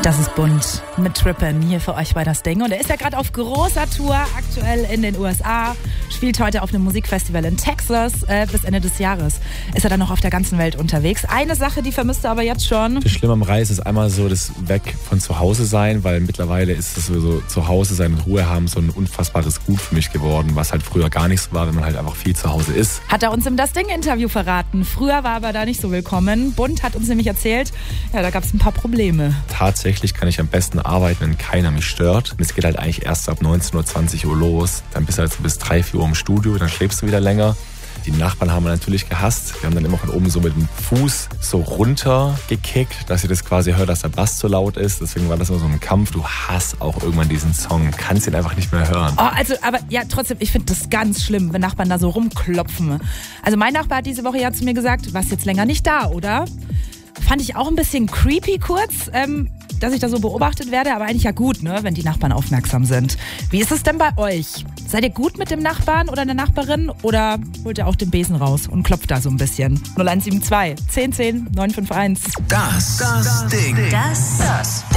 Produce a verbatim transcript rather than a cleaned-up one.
Das ist bunt mit Trippin hier für euch bei das Ding. Und er ist ja gerade auf großer Tour, aktuell in den U S A. Spielt heute auf einem Musikfestival in Texas. Äh, bis Ende des Jahres ist er dann noch auf der ganzen Welt unterwegs. Eine Sache, die vermisst er aber jetzt schon. Das Schlimme am Reisen ist einmal so das Weg von zu Hause sein, weil mittlerweile ist es so, zu Hause sein und Ruhe haben so ein unfassbares Gut für mich geworden, was halt früher gar nicht so war, wenn man halt einfach viel zu Hause ist. Hat er uns im Das Ding-Interview verraten. Früher war er da nicht so willkommen. Bunt hat uns nämlich erzählt, ja, da gab es ein paar Probleme. Tatsächlich kann ich am besten arbeiten, wenn keiner mich stört. Und es geht halt eigentlich erst ab neunzehn Uhr, zwanzig Uhr los. Dann bist du halt so bis drei, vier Uhr im Studio, dann schläfst du wieder länger. Die Nachbarn haben wir natürlich gehasst. Wir haben dann immer von oben so mit dem Fuß so runtergekickt, dass ihr das quasi hört, dass der Bass zu laut ist. Deswegen war das immer so ein Kampf. Du hasst auch irgendwann diesen Song. Kannst ihn einfach nicht mehr hören. Oh, also, aber ja, trotzdem, ich finde das ganz schlimm, wenn Nachbarn da so rumklopfen. Also mein Nachbar hat diese Woche ja zu mir gesagt, warst jetzt länger nicht da, oder? Fand ich auch ein bisschen creepy kurz, ähm, dass ich da so beobachtet werde, aber eigentlich ja gut, ne, wenn die Nachbarn aufmerksam sind. Wie ist es denn bei euch? Seid ihr gut mit dem Nachbarn oder der Nachbarin oder holt ihr auch den Besen raus und klopft da so ein bisschen? null eins sieben zwei, zehn zehn, neun fünf eins. Das, das Ding. Das, das